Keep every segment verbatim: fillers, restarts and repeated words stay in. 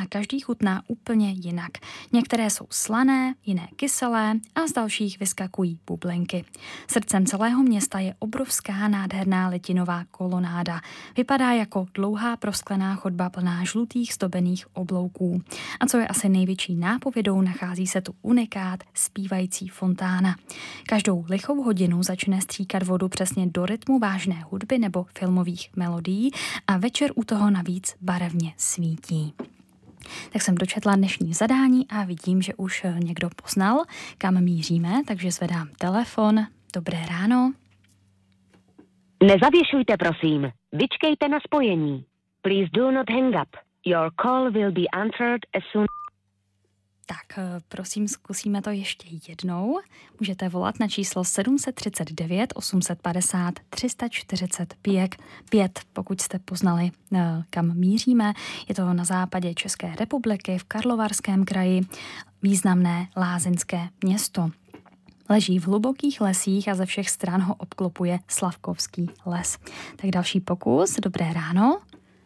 a každý chutná úplně jinak. Některé jsou slané, jiné kyselé a z dalších vyskakují bublinky. Srdcem celého města je obrovská nádherná litinová kolonáda. Vypadá jako dlouhá prosklená chodba plná žlutých zdobených oblouků. A co je asi největší nápovědou, nachází se tu unikát zpívající fontána. Každou lichou hodinu začne stříkat vodu přesně do rytmu vážné hudby nebo filmových melodií a večer u toho navíc barevně svítí. Tak jsem dočetla dnešní zadání a vidím, že už někdo poznal, kam míříme, takže zvedám telefon. Dobré ráno. Nezavěšujte, prosím. Vyčkejte na spojení. Please do not hang up. Your call will be answered as soon. Tak prosím, zkusíme to ještě jednou. Můžete volat na číslo sedm tři devět, osm padesát, tři čtyřicet pět, pokud jste poznali, kam míříme. Je to na západě České republiky v Karlovarském kraji, významné lázeňské město. Leží v hlubokých lesích a ze všech stran ho obklopuje Slavkovský les. Tak další pokus. Dobré ráno.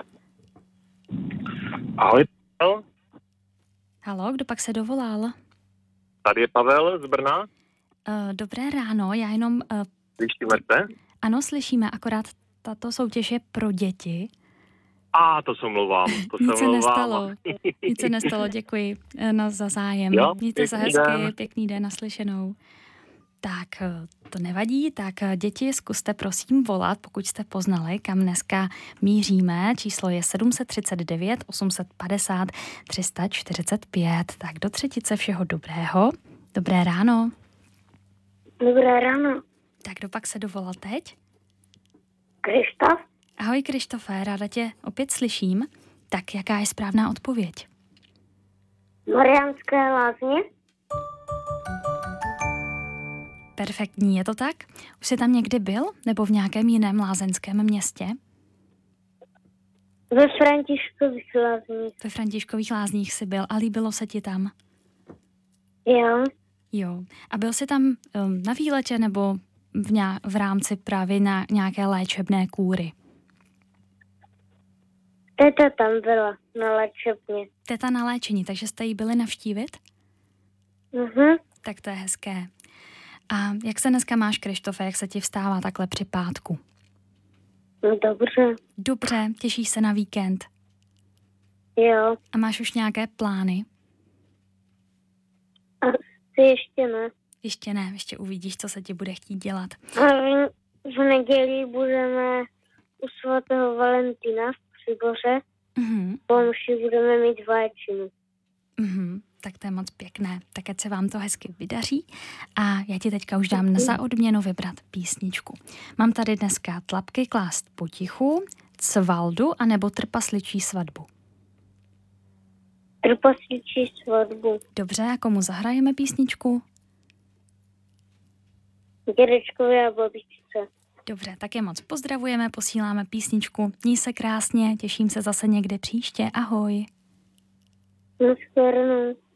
Ahoj, Pavel. Halo, kdo pak se dovolal? Tady je Pavel z Brna. Uh, dobré ráno, já jenom... Uh, Slyšíme se? Ano, slyšíme, akorát tato soutěž je pro děti. A to se omlouvám. To Nic se omlouvám. nestalo, nic se nestalo, děkuji na, za zájem. Jo, Mějte se pěkný hezky, den. pěkný den, naslyšenou. Tak to nevadí, tak děti zkuste prosím volat, pokud jste poznali, kam dneska míříme. Číslo je sedm tři devět, osm padesát, tři čtyřicet pět. Tak do třetice všeho dobrého. Dobré ráno. Dobré ráno. Tak kdo pak se dovolal teď? Krištof? Ahoj Krištofe, ráda tě opět slyším. Tak jaká je správná odpověď? Mariánské Lázně? Perfektní, je to tak? Už jsi tam někdy byl? Nebo v nějakém jiném lázeňském městě? Ve Františkových Lázních. Ve Františkových Lázních jsi byl a líbilo se ti tam? Jo. Jo. A byl jsi tam um, na výletě nebo v, ně, v rámci právě na nějaké léčebné kůry? Teta tam byla na léčebně. Teta na léčení, takže jste ji byli navštívit? Mhm. Tak to je hezké. A jak se dneska máš, Krištofe, jak se ti vstává takhle při pátku? No dobře. Dobře, těšíš se na víkend? Jo. A máš už nějaké plány? Asi ještě ne. Ještě ne, ještě uvidíš, co se ti bude chtít dělat. A v, v neděli budeme u svatého Valentína v Příboře. Mhm. Po mši budeme mít vaječinu. Mhm. Tak to je moc pěkné. Tak ať se vám to hezky vydaří. A já ti teďka už dám za odměnu vybrat písničku. Mám tady dneska Tlapky klást potichu, Cvaldu anebo Trpasličí svatbu. Trpasličí svatbu. Dobře, a komu zahrajeme písničku? Dědečkovi a babičce. Dobře, tak je moc pozdravujeme, posíláme písničku. Měj se krásně, těším se zase někde příště. Ahoj. Naschledanou.